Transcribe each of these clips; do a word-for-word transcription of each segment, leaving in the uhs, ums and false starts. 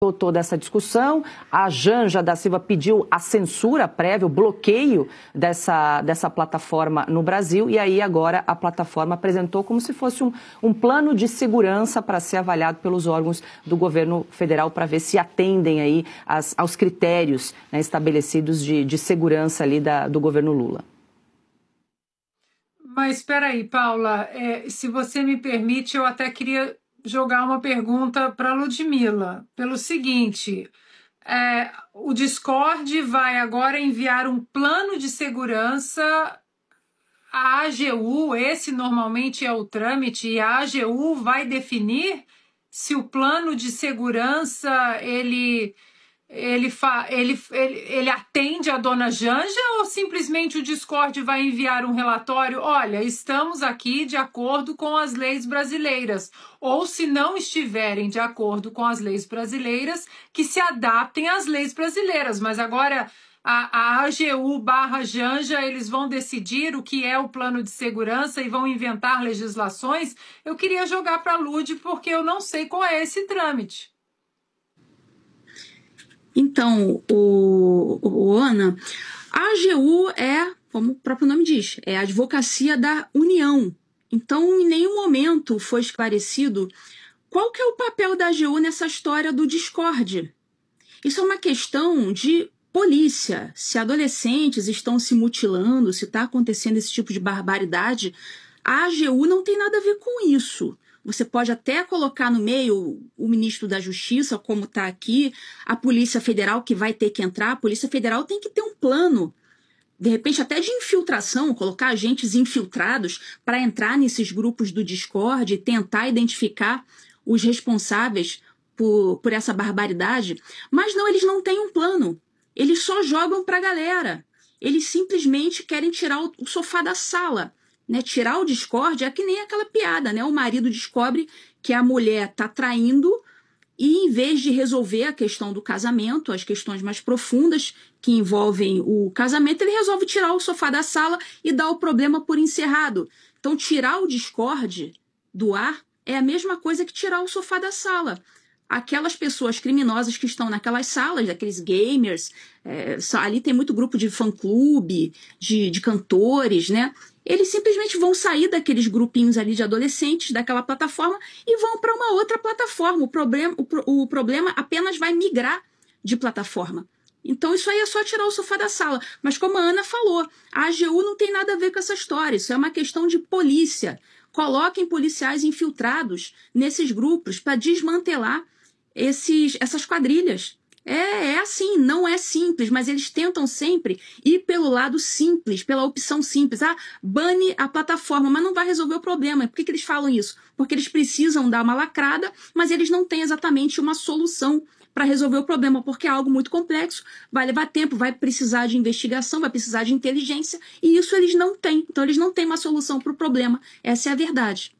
participou toda essa discussão. A Janja da Silva pediu a censura prévia, o bloqueio dessa, dessa plataforma no Brasil. E aí agora a plataforma apresentou como se fosse um, um plano de segurança para ser avaliado pelos órgãos do governo federal para ver se atendem aí as, aos critérios, né, estabelecidos de, de segurança ali da, do governo Lula. Mas espera aí, Paula, é, se você me permite, eu até queria jogar uma pergunta para a Ludmila, pelo seguinte, é, o Discord vai agora enviar um plano de segurança à A G U, esse normalmente é o trâmite, e a A G U vai definir se o plano de segurança ele... Ele, fa... ele, ele, ele atende a dona Janja ou simplesmente o Discord vai enviar um relatório? Olha, estamos aqui de acordo com as leis brasileiras. Ou se não estiverem de acordo com as leis brasileiras, que se adaptem às leis brasileiras. Mas agora a, a A G U barra Janja, eles vão decidir o que é o plano de segurança e vão inventar legislações. Eu queria jogar para a Lud porque eu não sei qual é esse trâmite. Então, o, o, Ana, a A G U é, como o próprio nome diz, é a Advocacia da União. Então, em nenhum momento foi esclarecido qual que é o papel da A G U nessa história do Discord. Isso é uma questão de polícia. Se adolescentes estão se mutilando, se está acontecendo esse tipo de barbaridade, a A G U não tem nada a ver com isso. Você pode até colocar no meio o ministro da Justiça, como está aqui, a Polícia Federal que vai ter que entrar. A Polícia Federal tem que ter um plano, de repente até de infiltração, colocar agentes infiltrados para entrar nesses grupos do Discord e tentar identificar os responsáveis por, por essa barbaridade. Mas não, eles não têm um plano. Eles só jogam para a galera. Eles simplesmente querem tirar o, o sofá da sala. Né, tirar o Discord é que nem aquela piada, né? O marido descobre que a mulher está traindo e, em vez de resolver a questão do casamento, as questões mais profundas que envolvem o casamento, ele resolve tirar o sofá da sala e dar o problema por encerrado. Então, tirar o Discord do ar é a mesma coisa que tirar o sofá da sala. Aquelas pessoas criminosas que estão naquelas salas, aqueles gamers, é, ali tem muito grupo de fã-clube, de, de cantores, né? Eles simplesmente vão sair daqueles grupinhos ali de adolescentes, daquela plataforma, e vão para uma outra plataforma. O problema, o, o problema apenas vai migrar de plataforma. Então isso aí é só tirar o sofá da sala. Mas como a Ana falou, a A G U não tem nada a ver com essa história. Isso é uma questão de polícia. Coloquem policiais infiltrados nesses grupos para desmantelar esses, essas quadrilhas. É, é assim, não é simples, mas eles tentam sempre ir pelo lado simples, pela opção simples. Ah, bane a plataforma, mas não vai resolver o problema. Por que, que eles falam isso? Porque eles precisam dar uma lacrada, mas eles não têm exatamente uma solução para resolver o problema, porque é algo muito complexo, vai levar tempo, vai precisar de investigação, vai precisar de inteligência, e isso eles não têm. Então, eles não têm uma solução para o problema. Essa é a verdade.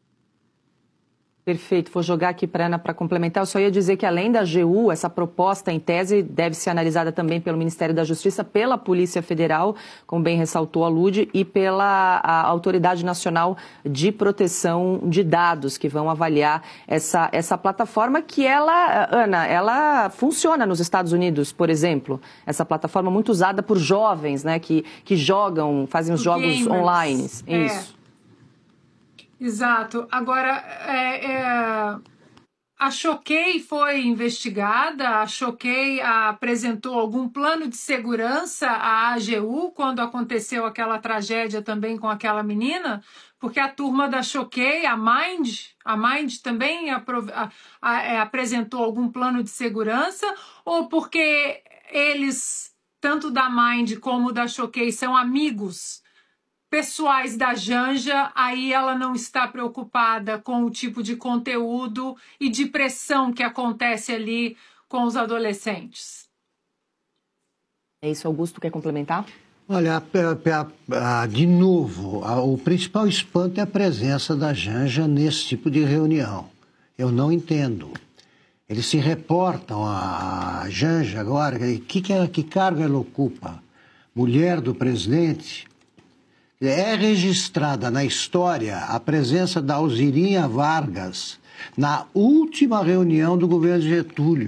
Perfeito, vou jogar aqui para a Ana para complementar. Eu só ia dizer que, além da A G U, essa proposta em tese deve ser analisada também pelo Ministério da Justiça, pela Polícia Federal, como bem ressaltou a Lud, e pela a Autoridade Nacional de Proteção de Dados, que vão avaliar essa, essa plataforma que ela, Ana, ela funciona nos Estados Unidos, por exemplo. Essa plataforma muito usada por jovens, né, que, que jogam, fazem os jogos gamers online. É. Isso. Exato. Agora, é, é, a Choquei foi investigada, a Choquei apresentou algum plano de segurança à A G U quando aconteceu aquela tragédia também com aquela menina, porque a turma da Choquei, a Mind, a Mind também apro- a, a, é, apresentou algum plano de segurança, ou porque eles, tanto da Mind como da Choquei, são amigos pessoais da Janja, aí ela não está preocupada com o tipo de conteúdo e de pressão que acontece ali com os adolescentes. É isso, Augusto, quer complementar? Olha, de novo, o principal espanto é a presença da Janja nesse tipo de reunião. Eu não entendo. Eles se reportam a Janja agora, que, que, que cargo ela ocupa? Mulher do presidente? É registrada na história a presença da Alzirinha Vargas na última reunião do governo Getúlio.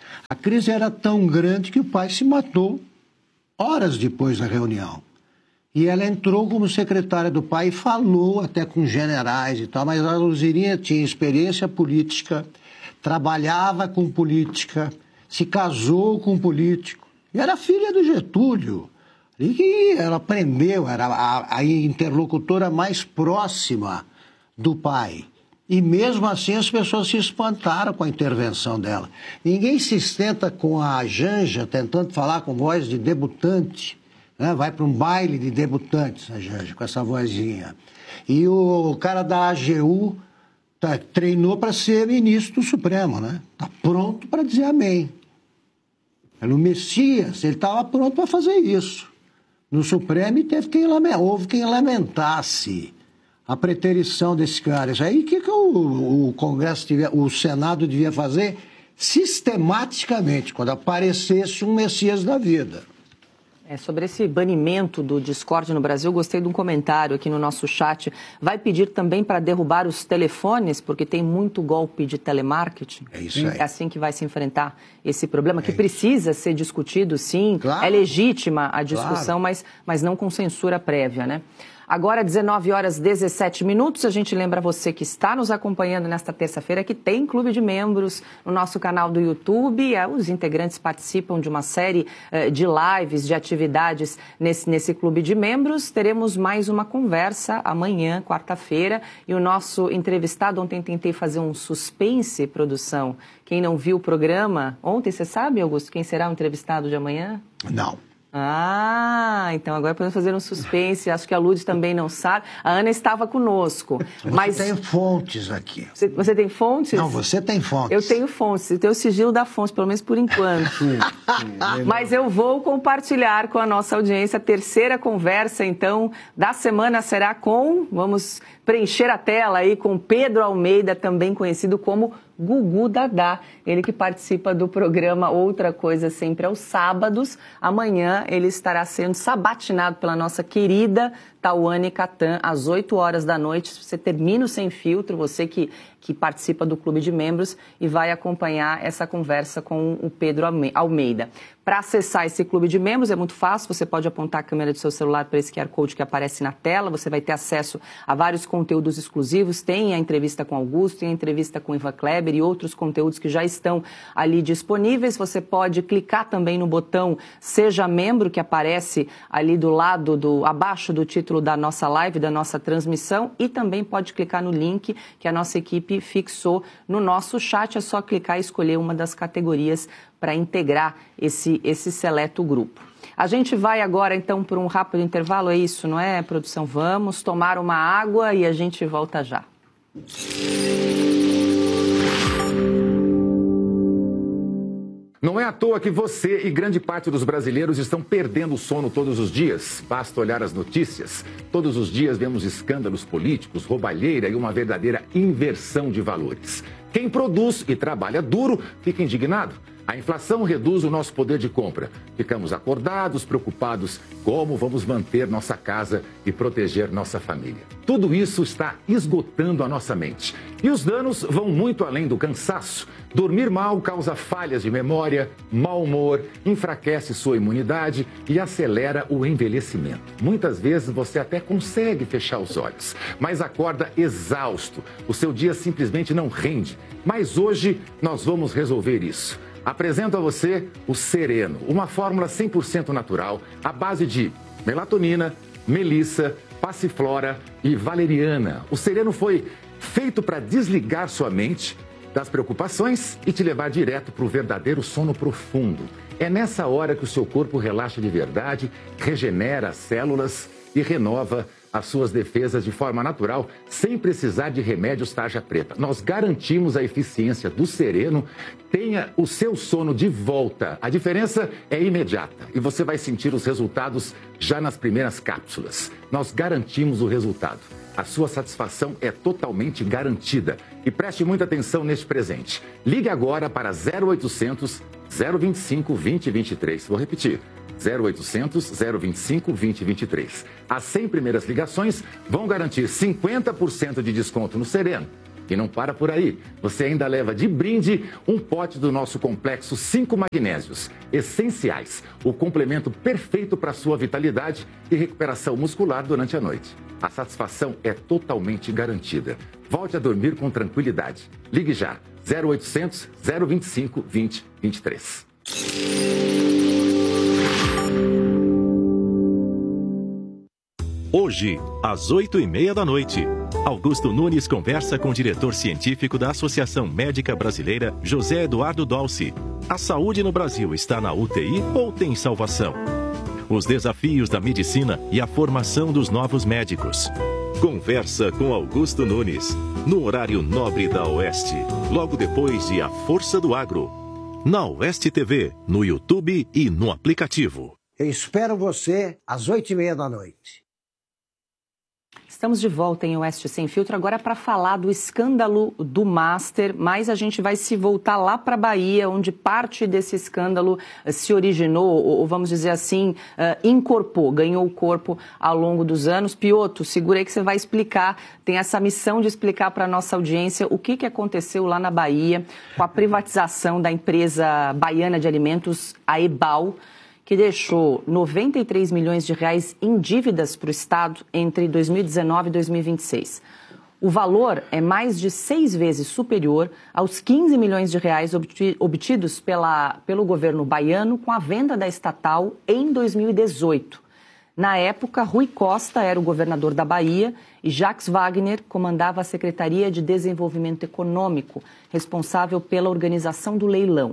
A crise era tão grande que o pai se matou horas depois da reunião. E ela entrou como secretária do pai e falou até com generais e tal, mas a Luzirinha tinha experiência política, trabalhava com política, se casou com político, e era filha do Getúlio. E que ela aprendeu, era a, a interlocutora mais próxima do pai. E mesmo assim as pessoas se espantaram com a intervenção dela. Ninguém se sustenta com a Janja tentando falar com voz de debutante. Né? Vai para um baile de debutantes, a Janja, com essa vozinha. E o cara da A G U tá, treinou para ser ministro do Supremo, né? Está pronto para dizer amém. Era o Messias, ele estava pronto para fazer isso. No Supremo, e teve quem lament... houve quem lamentasse a preterição desse cara. Isso aí, o que, que o, o Congresso, devia, o Senado devia fazer sistematicamente, quando aparecesse um Messias da vida. É, sobre esse banimento do Discord no Brasil, gostei de um comentário aqui no nosso chat. Vai pedir também para derrubar os telefones, porque tem muito golpe de telemarketing? É isso aí. É assim que vai se enfrentar esse problema, que é precisa ser discutido, sim. Claro. É legítima a discussão, Claro. mas, mas não com censura prévia, né? Agora, dezenove horas e dezessete minutos, a gente lembra você que está nos acompanhando nesta terça-feira que tem Clube de Membros no nosso canal do YouTube. Os integrantes participam de uma série de lives, de atividades nesse, nesse Clube de Membros. Teremos mais uma conversa amanhã, quarta-feira, e o nosso entrevistado, ontem tentei fazer um suspense, produção. Quem não viu o programa, ontem, você sabe, Augusto, quem será o entrevistado de amanhã? Não. Ah, então agora podemos fazer um suspense. Acho que a Lud também não sabe. A Ana estava conosco. Você mas tem fontes aqui. Você, você tem fontes? Não, você tem fontes. Eu tenho fontes. Eu tenho o sigilo da fonte, pelo menos por enquanto. sim, sim, mas eu vou compartilhar com a nossa audiência a terceira conversa, então, da semana será com... Vamos preencher a tela aí com Pedro Almeida, também conhecido como Gugu Dadá, ele que participa do programa Outra Coisa Sempre aos sábados. Amanhã ele estará sendo sabatinado pela nossa querida Tawane Catan, às oito horas da noite. Você termina o Sem Filtro, você que, que participa do Clube de Membros, e vai acompanhar essa conversa com o Pedro Almeida. Para acessar esse Clube de Membros é muito fácil, você pode apontar a câmera do seu celular para esse Q R Code que aparece na tela, você vai ter acesso a vários conteúdos exclusivos, tem a entrevista com Augusto, tem a entrevista com Ivan Kleber e outros conteúdos que já estão ali disponíveis. Você pode clicar também no botão Seja Membro, que aparece ali do lado, do, abaixo do título da nossa live, da nossa transmissão, e também pode clicar no link que a nossa equipe fixou no nosso chat. É só clicar e escolher uma das categorias para integrar esse, esse seleto grupo. A gente vai agora, então, por um rápido intervalo, é isso, não é, produção? Vamos tomar uma água e a gente volta já. Não é à toa que você e grande parte dos brasileiros estão perdendo o sono todos os dias. Basta olhar as notícias. Todos os dias vemos escândalos políticos, roubalheira e uma verdadeira inversão de valores. Quem produz e trabalha duro fica indignado. A inflação reduz o nosso poder de compra. Ficamos acordados, preocupados como vamos manter nossa casa e proteger nossa família. Tudo isso está esgotando a nossa mente. E os danos vão muito além do cansaço. Dormir mal causa falhas de memória, mau humor, enfraquece sua imunidade e acelera o envelhecimento. Muitas vezes você até consegue fechar os olhos, mas acorda exausto. O seu dia simplesmente não rende. Mas hoje nós vamos resolver isso. Apresento a você o Sereno, uma fórmula cem por cento natural, à base de melatonina, melissa, passiflora e valeriana. O Sereno foi feito para desligar sua mente das preocupações e te levar direto para o verdadeiro sono profundo. É nessa hora que o seu corpo relaxa de verdade, regenera as células e renova as suas defesas de forma natural, sem precisar de remédios tarja preta. Nós garantimos a eficiência do Sereno. Tenha o seu sono de volta. A diferença é imediata e você vai sentir os resultados já nas primeiras cápsulas. Nós garantimos o resultado. A sua satisfação é totalmente garantida. E preste muita atenção neste presente. Ligue agora para zero oitocentos, zero vinte e cinco, vinte, vinte e três. Vou repetir. zero oitocentos, zero vinte e cinco, vinte, vinte e três. As cem primeiras ligações vão garantir cinquenta por cento de desconto no Sereno. E não para por aí. Você ainda leva de brinde um pote do nosso complexo cinco magnésios, essenciais, o complemento perfeito para sua vitalidade e recuperação muscular durante a noite. A satisfação é totalmente garantida. Volte a dormir com tranquilidade. Ligue já, zero oitocentos, zero vinte e cinco, vinte, vinte e três. Hoje, às oito e meia da noite, Augusto Nunes conversa com o diretor científico da Associação Médica Brasileira, José Eduardo Dolci. A saúde no Brasil está na U T I ou tem salvação? Os desafios da medicina e a formação dos novos médicos. Conversa com Augusto Nunes, no horário nobre da Oeste, logo depois de A Força do Agro. Na Oeste T V, no YouTube e no aplicativo. Eu espero você às oito e meia da noite. Estamos de volta em Oeste Sem Filtro, agora para falar do escândalo do Master, mas a gente vai se voltar lá para a Bahia, onde parte desse escândalo se originou, ou vamos dizer assim, uh, incorporou, ganhou corpo ao longo dos anos. Piotr, segura aí que você vai explicar, tem essa missão de explicar para a nossa audiência o que, que aconteceu lá na Bahia com a privatização da empresa baiana de alimentos, a Ebal, que deixou noventa e três milhões de reais em dívidas para o Estado entre dois mil e dezenove e dois mil e vinte e seis. O valor é mais de seis vezes superior aos quinze milhões de reais obtidos pela, pelo governo baiano com a venda da estatal em dois mil e dezoito. Na época, Rui Costa era o governador da Bahia e Jacques Wagner comandava a Secretaria de Desenvolvimento Econômico, responsável pela organização do leilão.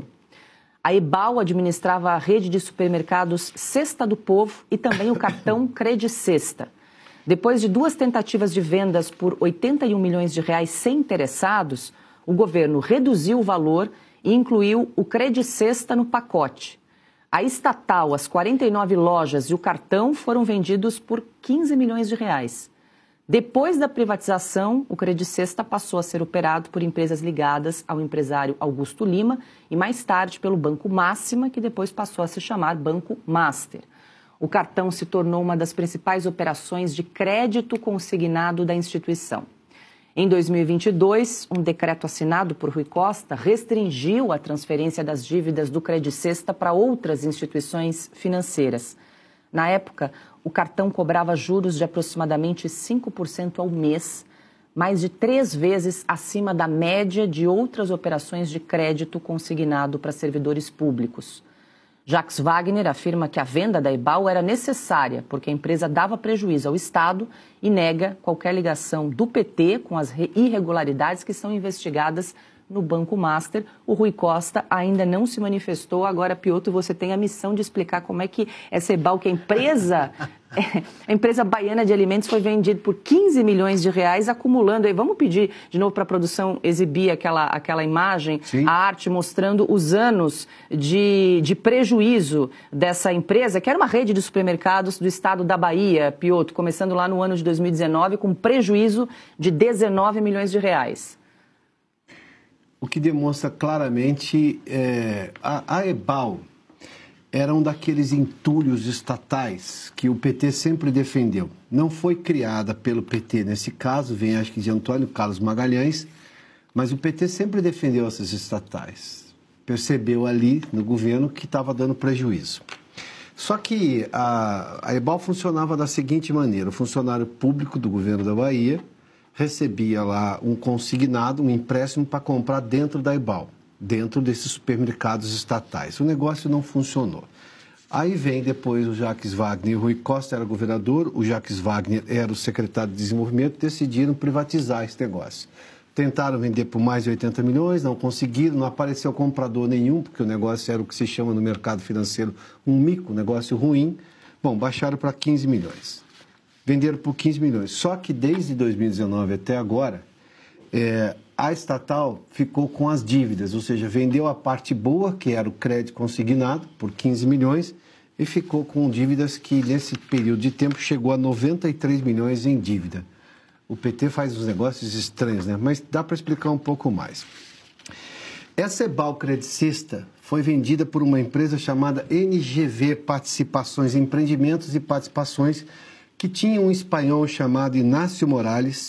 A Ebal administrava a rede de supermercados Cesta do Povo e também o cartão Credicesta. Depois de duas tentativas de vendas por oitenta e um milhões de reais sem interessados, o governo reduziu o valor e incluiu o Credicesta no pacote. A estatal, as quarenta e nove lojas e o cartão foram vendidos por quinze milhões de reais. Depois da privatização, o Credicesta passou a ser operado por empresas ligadas ao empresário Augusto Lima e mais tarde pelo Banco Máxima, que depois passou a se chamar Banco Master. O cartão se tornou uma das principais operações de crédito consignado da instituição. Em dois mil e vinte e dois, um decreto assinado por Rui Costa restringiu a transferência das dívidas do Credicesta para outras instituições financeiras. Na época, o cartão cobrava juros de aproximadamente cinco por cento ao mês, mais de três vezes acima da média de outras operações de crédito consignado para servidores públicos. Jacques Wagner afirma que a venda da Ebal era necessária porque a empresa dava prejuízo ao Estado e nega qualquer ligação do P T com as irregularidades que são investigadas no Banco Master. O Rui Costa ainda não se manifestou. Agora, Piotr, você tem a missão de explicar como é que essa Ebal, que a empresa, a empresa baiana de alimentos, foi vendida por quinze milhões de reais, acumulando. Aí, vamos pedir de novo para a produção exibir aquela, aquela imagem, Sim. a arte mostrando os anos de, de prejuízo dessa empresa, que era uma rede de supermercados do estado da Bahia, Piotr, começando lá no ano de dois mil e dezenove, com prejuízo de dezenove milhões de reais. O que demonstra claramente é, a, a Ebal era um daqueles entulhos estatais que o P T sempre defendeu. Não foi criada pelo P T, nesse caso, vem acho que de Antônio Carlos Magalhães, mas o P T sempre defendeu essas estatais. Percebeu ali no governo que estava dando prejuízo. Só que a, a Ebal funcionava da seguinte maneira: o funcionário público do governo da Bahia recebia lá um consignado, um empréstimo para comprar dentro da Ebal, dentro desses supermercados estatais. O negócio não funcionou. Aí vem depois o Jacques Wagner, o Rui Costa era governador, o Jacques Wagner era o secretário de desenvolvimento, decidiram privatizar esse negócio. Tentaram vender por mais de oitenta milhões, não conseguiram, não apareceu comprador nenhum, porque o negócio era o que se chama no mercado financeiro um mico, um negócio ruim. Bom, baixaram para quinze milhões. Venderam por quinze milhões. Só que desde dois mil e dezenove até agora, é, a estatal ficou com as dívidas, ou seja, vendeu a parte boa, que era o crédito consignado, por quinze milhões, e ficou com dívidas que, nesse período de tempo, chegou a noventa e três milhões em dívida. O P T faz uns negócios estranhos, né? Mas dá para explicar um pouco mais. Essa Ebal Credicesta foi vendida por uma empresa chamada N G V Participações, Empreendimentos e Participações, que tinha um espanhol chamado Inácio Morales,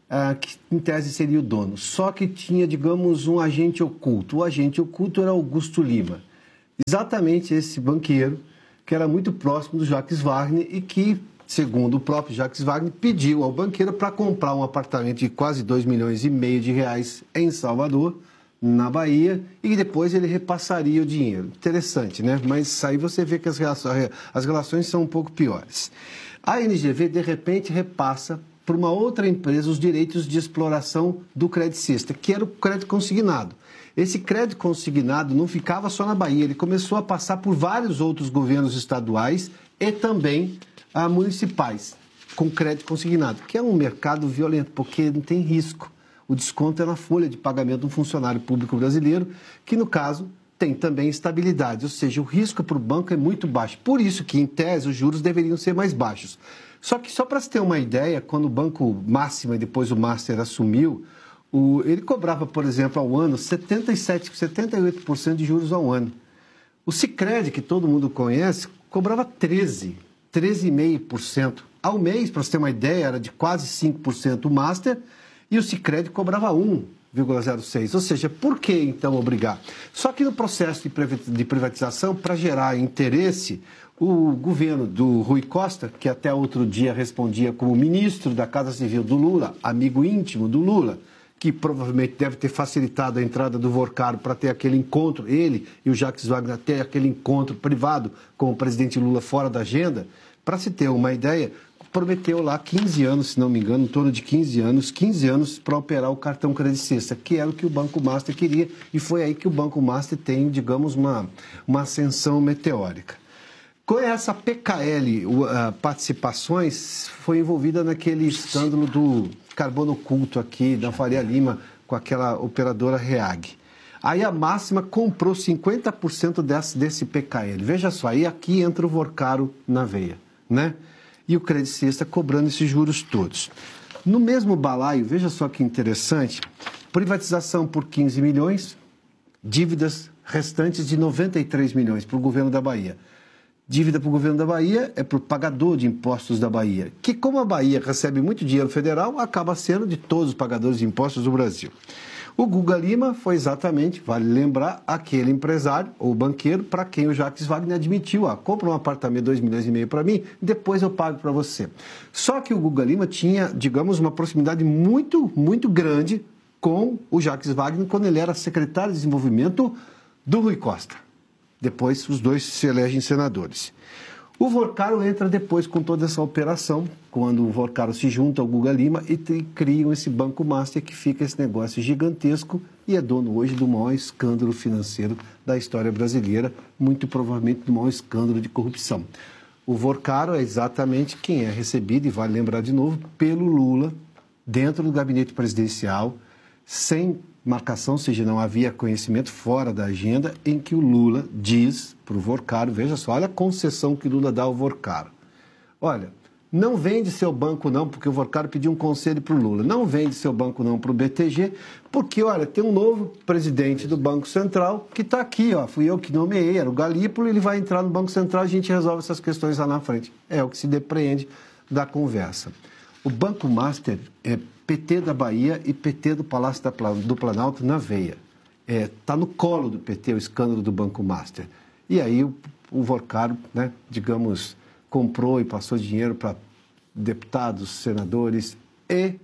ah, que em tese seria o dono. Só que tinha, digamos, um agente oculto. O agente oculto era Augusto Lima. Exatamente esse banqueiro que era muito próximo do Jacques Wagner e que, segundo o próprio Jacques Wagner, pediu ao banqueiro para comprar um apartamento de quase dois milhões e meio de reais em Salvador, na Bahia, e que depois ele repassaria o dinheiro. Interessante, né? Mas aí você vê que as relações, as relações são um pouco piores. A N G V, de repente, repassa para uma outra empresa os direitos de exploração do credicista, que era o crédito consignado. Esse crédito consignado não ficava só na Bahia, ele começou a passar por vários outros governos estaduais e também ah, municipais, com crédito consignado, que é um mercado violento, porque não tem risco. O desconto é na folha de pagamento de um funcionário público brasileiro, que, no caso, tem também estabilidade, ou seja, o risco para o banco é muito baixo. Por isso que, em tese, os juros deveriam ser mais baixos. Só que, só para se ter uma ideia, quando o Banco Máxima e depois o Master assumiu, o, ele cobrava, por exemplo, ao ano, setenta e sete, setenta e oito por cento de juros ao ano. O Sicredi, que todo mundo conhece, cobrava treze, treze vírgula cinco por cento. Ao mês, para você ter uma ideia, era de quase cinco por cento o Master, e o Sicredi cobrava um vírgula zero seis por cento. Ou seja, por que então obrigar? Só que no processo de privatização, para gerar interesse, o governo do Rui Costa, que até outro dia respondia como ministro da Casa Civil do Lula, amigo íntimo do Lula, que provavelmente deve ter facilitado a entrada do Vorcaro para ter aquele encontro, ele e o Jacques Wagner ter aquele encontro privado com o presidente Lula fora da agenda, para se ter uma ideia, prometeu lá quinze anos, se não me engano, em torno de quinze anos, quinze anos para operar o cartão credicista, que era o que o Banco Master queria, e foi aí que o Banco Master tem, digamos, uma, uma ascensão meteórica. Com essa P K L, uh, participações, foi envolvida naquele escândalo do carbono oculto aqui da Faria Lima, com aquela operadora REAG. Aí a Máxima comprou cinquenta por cento desse, desse P K L. Veja só, aí aqui entra o Vorcaro na veia, né? E o credicista cobrando esses juros todos. No mesmo balaio, veja só que interessante, privatização por quinze milhões, dívidas restantes de noventa e três milhões para o governo da Bahia. Dívida para o governo da Bahia é para o pagador de impostos da Bahia, que como a Bahia recebe muito dinheiro federal, acaba sendo de todos os pagadores de impostos do Brasil. O Guga Lima foi exatamente, vale lembrar, aquele empresário ou banqueiro para quem o Jacques Wagner admitiu, ah, compra um apartamento, dois milhões e meio para mim, depois eu pago para você. Só que o Guga Lima tinha, digamos, uma proximidade muito, muito grande com o Jacques Wagner quando ele era secretário de desenvolvimento do Rui Costa. Depois os dois se elegem senadores. O Vorcaro entra depois com toda essa operação, quando o Vorcaro se junta ao Guga Lima e criam esse Banco Master que fica esse negócio gigantesco e é dono hoje do maior escândalo financeiro da história brasileira, muito provavelmente do maior escândalo de corrupção. O Vorcaro é exatamente quem é recebido, e vale lembrar de novo, pelo Lula, dentro do gabinete presidencial, sem marcação, ou seja, não havia conhecimento fora da agenda, em que o Lula diz para o Vorcaro, veja só, olha a concessão que o Lula dá ao Vorcaro. Olha, não vende seu banco não, porque o Vorcaro pediu um conselho para o Lula, não vende seu banco não para o B T G, porque, olha, tem um novo presidente do Banco Central que está aqui, ó, fui eu que nomeei, era o Galípolo, ele vai entrar no Banco Central e a gente resolve essas questões lá na frente. É o que se depreende da conversa. O Banco Master é P T da Bahia e P T do Palácio do Planalto na veia. Está é, no colo do P T o escândalo do Banco Master. E aí o, o Vorcaro, né, digamos, comprou e passou dinheiro para deputados, senadores e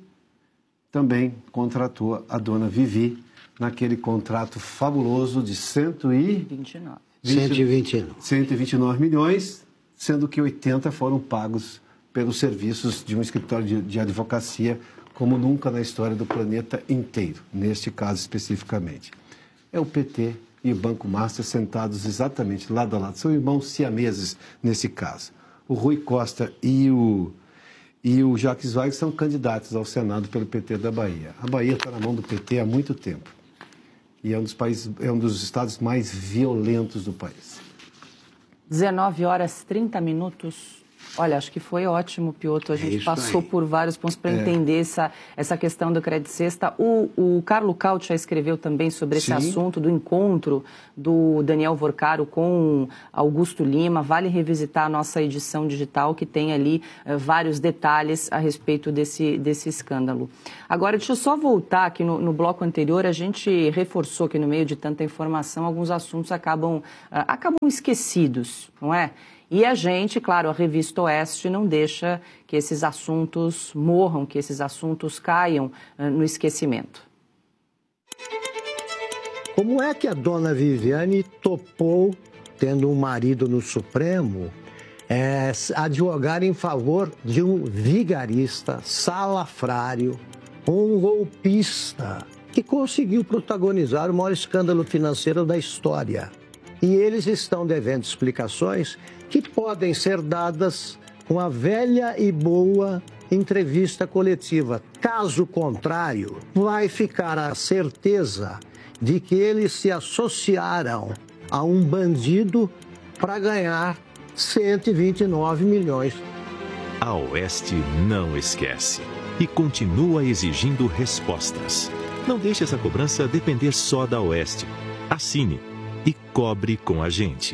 também contratou a dona Vivi naquele contrato fabuloso de cento e vinte e nove. cento e vinte e nove. cento e vinte e nove milhões, sendo que oitenta foram pagos pelos serviços de um escritório de, de advocacia como nunca na história do planeta inteiro, neste caso especificamente. É o P T e o Banco Master sentados exatamente lado a lado, são irmãos siameses nesse caso. O Rui Costa e o, e o Jacques Wagner são candidatos ao Senado pelo P T da Bahia. A Bahia está na mão do P T há muito tempo e é um dos, países, é um dos estados mais violentos do país. dezenove horas e trinta minutos. Olha, acho que foi ótimo, Piotr. A gente é passou aí. por vários pontos para É. entender essa, essa questão do crédito cesta. O, o Carlo Cauti já escreveu também sobre esse Sim. assunto do encontro do Daniel Vorcaro com Augusto Lima. Vale revisitar a nossa edição digital, que tem ali eh, vários detalhes a respeito desse, desse escândalo. Agora, deixa eu só voltar aqui no, no bloco anterior. A gente reforçou que no meio de tanta informação, alguns assuntos acabam, ah, acabam esquecidos, não é? E a gente, claro, a Revista Oeste não deixa que esses assuntos morram, que esses assuntos caiam uh, no esquecimento. Como é que a dona Viviane topou, tendo um marido no Supremo, é, advogar em favor de um vigarista, salafrário, um golpista, que conseguiu protagonizar o maior escândalo financeiro da história? E eles estão devendo explicações que podem ser dadas com a velha e boa entrevista coletiva. Caso contrário, vai ficar a certeza de que eles se associaram a um bandido para ganhar cento e vinte e nove milhões. A Oeste não esquece e continua exigindo respostas. Não deixe essa cobrança depender só da Oeste. Assine e cobre com a gente.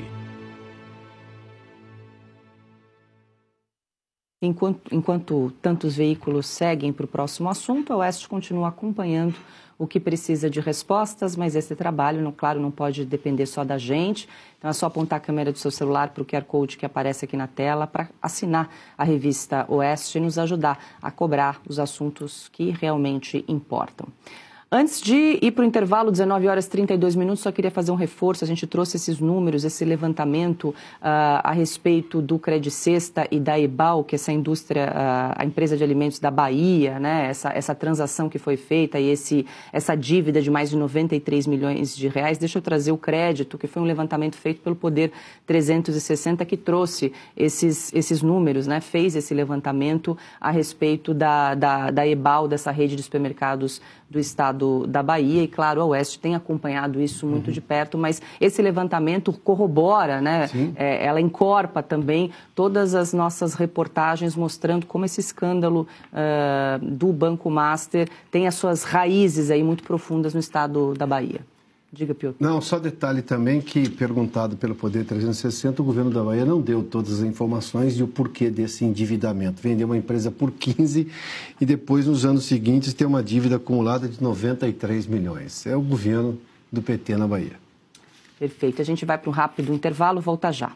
Enquanto, enquanto tantos veículos seguem para o próximo assunto, a Oeste continua acompanhando o que precisa de respostas, mas esse trabalho, não, claro, não pode depender só da gente. Então é só apontar a câmera do seu celular para o Q R Code que aparece aqui na tela para assinar a revista Oeste e nos ajudar a cobrar os assuntos que realmente importam. Antes de ir para o intervalo, dezenove horas e trinta e dois minutos, só queria fazer um reforço. A gente trouxe esses números, esse levantamento uh, a respeito do Crédito Cesta e da Ebal, que é essa indústria, uh, a empresa de alimentos da Bahia, né? Essa, essa transação que foi feita e esse, essa dívida de mais de noventa e três milhões de reais. Deixa eu trazer o crédito, que foi um levantamento feito pelo Poder trezentos e sessenta, que trouxe esses, esses números, né? Fez esse levantamento a respeito da, da, da Ebal, dessa rede de supermercados do estado da Bahia, e claro, a Oeste tem acompanhado isso muito uhum. de perto, mas esse levantamento corrobora, né? É, ela encorpa também todas as nossas reportagens mostrando como esse escândalo uh, do Banco Master tem as suas raízes aí muito profundas no estado da Bahia. Diga, Piotr. Não, só detalhe também que, perguntado pelo Poder trezentos e sessenta, o governo da Bahia não deu todas as informações e o porquê desse endividamento. Vendeu uma empresa por quinze e depois, nos anos seguintes, tem uma dívida acumulada de noventa e três milhões. É o governo do P T na Bahia. Perfeito. A gente vai para um rápido intervalo, volta já.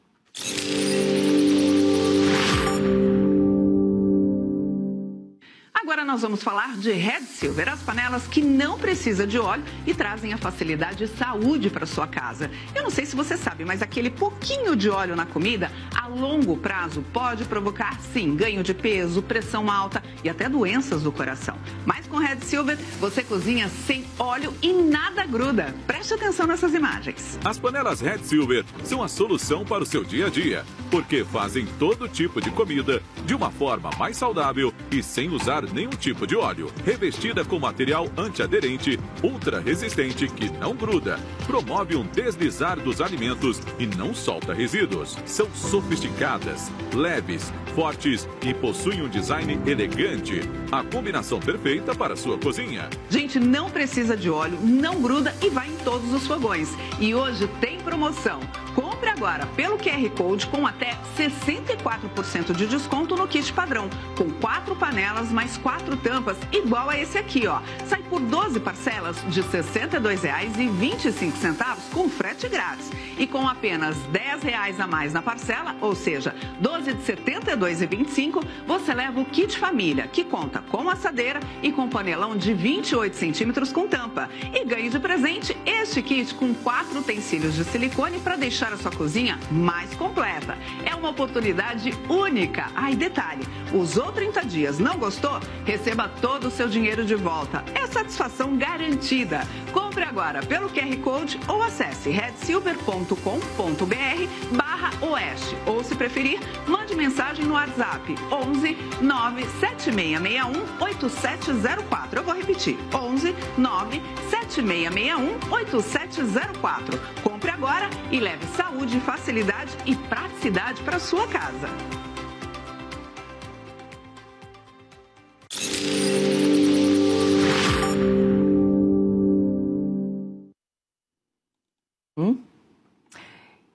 Agora nós vamos falar de Red Silver, as panelas que não precisam de óleo e trazem a facilidade e saúde para sua casa. Eu não sei se você sabe, mas aquele pouquinho de óleo na comida, a longo prazo, pode provocar, sim, ganho de peso, pressão alta e até doenças do coração. Mas com Red Silver, você cozinha sem óleo e nada gruda. Preste atenção nessas imagens. As panelas Red Silver são a solução para o seu dia a dia, porque fazem todo tipo de comida de uma forma mais saudável e sem usar nenhum tipo de óleo. Revestida com material antiaderente, ultra resistente que não gruda, promove um deslizar dos alimentos e não solta resíduos. São sofisticadas, leves, fortes e possuem um design elegante. A combinação perfeita para a sua cozinha. Gente, não precisa de óleo, não gruda e vai em todos os fogões. E hoje tem promoção. Compre agora pelo Q R Code com até sessenta e quatro por cento de desconto no kit padrão, com quatro panelas mais quatro tampas, igual a esse aqui, ó. Sai por doze parcelas de sessenta e dois reais e vinte e cinco centavos com frete grátis. E com apenas dez reais a mais na parcela, ou seja, doze de setenta e dois reais e vinte e cinco, você leva o kit família, que conta com assadeira e com panelão de vinte e oito centímetros com tampa. E ganhe de presente este kit com quatro utensílios de silicone para deixar a sua cozinha mais completa. É uma oportunidade única. Ah, e detalhe, usou trinta dias, não gostou? Receba todo o seu dinheiro de volta. É satisfação garantida. Compre agora pelo Q R Code ou acesse red silver ponto com ponto b r barra oeste. Ou, se preferir, mande mensagem no WhatsApp onze nove sete seis seis um oito sete zero quatro. Eu vou repetir, onze nove sete seis seis um oito sete zero quatro. Compre agora e leve saúde, facilidade e praticidade para sua casa.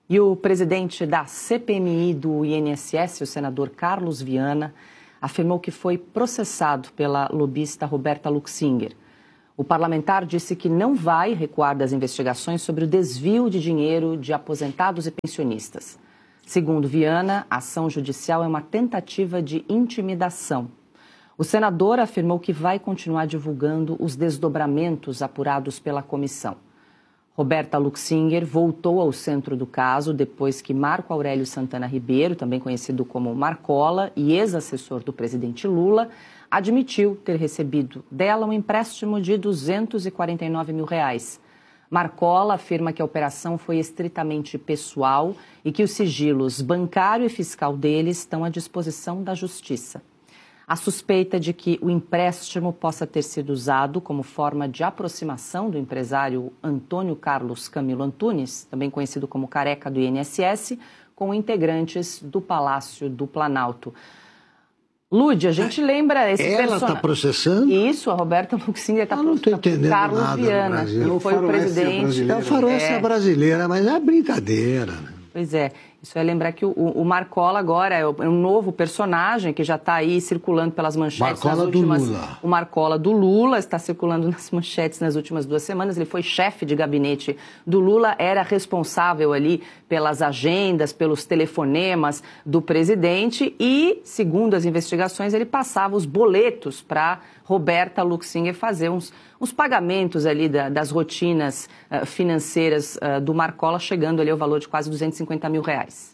E o presidente da C P M I do I N S S, o senador Carlos Viana, afirmou que foi processado pela lobista Roberta Luxinger. O parlamentar disse que não vai recuar das investigações sobre o desvio de dinheiro de aposentados e pensionistas. Segundo Viana, a ação judicial é uma tentativa de intimidação. O senador afirmou que vai continuar divulgando os desdobramentos apurados pela comissão. Roberta Luxinger voltou ao centro do caso depois que Marco Aurélio Santana Ribeiro, também conhecido como Marcola e ex-assessor do presidente Lula, admitiu ter recebido dela um empréstimo de duzentos e quarenta e nove mil reais. Marcola afirma que a operação foi estritamente pessoal e que os sigilos bancário e fiscal dele estão à disposição da Justiça. A suspeita de que o empréstimo possa ter sido usado como forma de aproximação do empresário Antônio Carlos Camilo Antunes, também conhecido como Careca do I N S S, com integrantes do Palácio do Planalto. Lúdia, a gente lembra esse personagem. Ela está person... processando? Isso, a Roberta Luxinger está processando. Não estou entendendo Carlos nada Viana, que foi o presidente. É o faroeste é. brasileira, mas é brincadeira, né? Pois é, isso é lembrar que o, o Marcola agora é um novo personagem que já está aí circulando pelas manchetes. Marcola nas últimas, do Lula. O Marcola do Lula está circulando nas manchetes nas últimas duas semanas. Ele foi chefe de gabinete do Lula, era responsável ali pelas agendas, pelos telefonemas do presidente e, segundo as investigações, ele passava os boletos para Roberta Luxinger fazer uns, uns pagamentos ali da, das rotinas uh, financeiras uh, do Marcola, chegando ali ao valor de quase duzentos e cinquenta mil reais.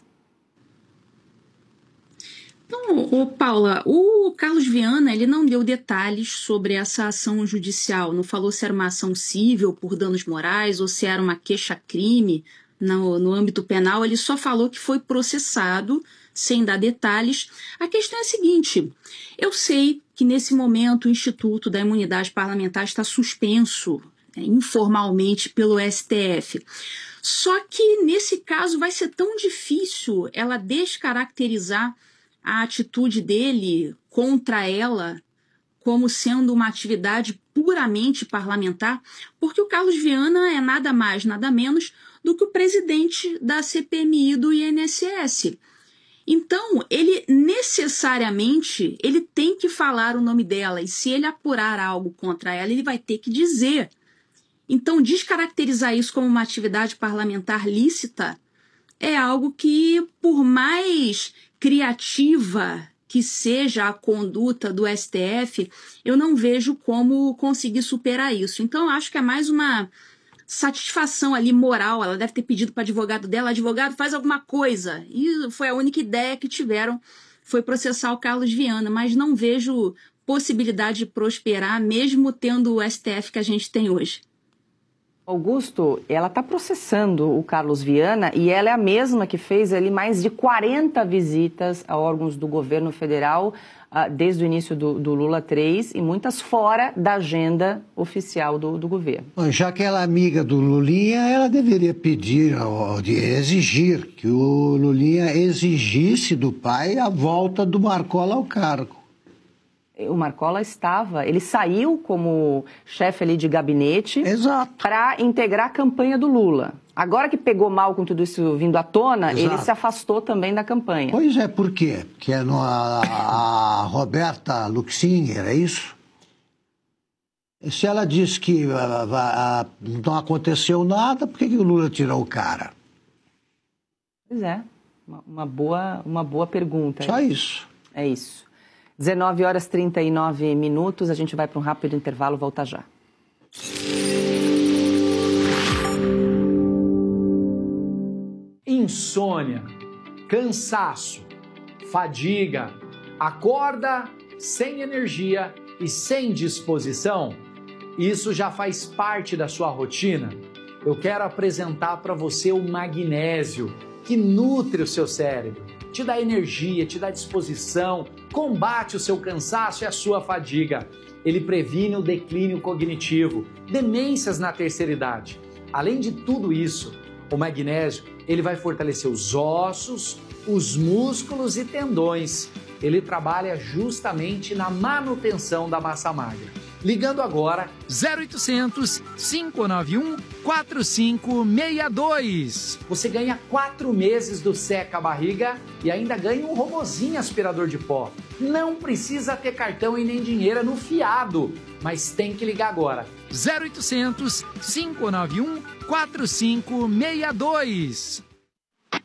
Então, ô Paula, o Carlos Viana, ele não deu detalhes sobre essa ação judicial, não falou se era uma ação civil por danos morais ou se era uma queixa-crime no, no âmbito penal, ele só falou que foi processado, sem dar detalhes. A questão é a seguinte, eu sei que nesse momento o Instituto da Imunidade Parlamentar está suspenso é, informalmente pelo S T F. Só que nesse caso vai ser tão difícil ela descaracterizar a atitude dele contra ela como sendo uma atividade puramente parlamentar, porque o Carlos Viana é nada mais, nada menos do que o presidente da C P M I do I N S S. Então, ele necessariamente ele tem que falar o nome dela, e se ele apurar algo contra ela, ele vai ter que dizer. Então, descaracterizar isso como uma atividade parlamentar lícita é algo que, por mais criativa que seja a conduta do S T F, eu não vejo como conseguir superar isso. Então, acho que é mais uma satisfação ali moral, ela deve ter pedido para o advogado dela, advogado, faz alguma coisa, e foi a única ideia que tiveram, foi processar o Carlos Viana, mas não vejo possibilidade de prosperar, mesmo tendo o S T F que a gente tem hoje. Augusto, ela está processando o Carlos Viana e ela é a mesma que fez ali mais de quarenta visitas a órgãos do governo federal uh, desde o início do, do Lula três e muitas fora da agenda oficial do, do governo. Bom, já que ela é amiga do Lulinha, ela deveria pedir, de exigir, que o Lulinha exigisse do pai a volta do Marcola ao cargo. O Marcola estava, ele saiu como chefe ali de gabinete para integrar a campanha do Lula. Agora que pegou mal com tudo isso vindo à tona, Exato. Ele se afastou também da campanha. Pois é, por quê? Porque a, a Roberta Luxinger, é isso? Se ela diz que a, a, não aconteceu nada, por que, que o Lula tirou o cara? Pois é, uma, uma, boa, uma boa pergunta. Só isso. É isso. dezenove horas e trinta e nove minutos, a gente vai para um rápido intervalo, volta já. Insônia, cansaço, fadiga, acorda sem energia e sem disposição? Isso já faz parte da sua rotina? Eu quero apresentar para você o magnésio, que nutre o seu cérebro, te dá energia, te dá disposição, combate o seu cansaço e a sua fadiga. Ele previne o declínio cognitivo, demências na terceira idade. Além de tudo isso, o magnésio ele vai fortalecer os ossos, os músculos e tendões. Ele trabalha justamente na manutenção da massa magra. Ligando agora zero oitocentos, cinco nove um, quatro cinco seis dois. Você ganha quatro meses do Seca Barriga e ainda ganha um robozinho aspirador de pó. Não precisa ter cartão e nem dinheiro no fiado, mas tem que ligar agora. zero oitocentos, cinco nove um, quatro cinco seis dois.